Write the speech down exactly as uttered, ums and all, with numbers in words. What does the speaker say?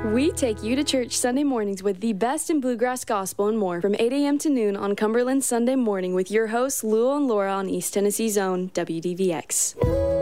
We take you to church Sunday mornings with the best in bluegrass gospel and more from eight a.m. to noon on Cumberland Sunday Morning with your hosts, Lou and Laura on East Tennessee's own W D V X.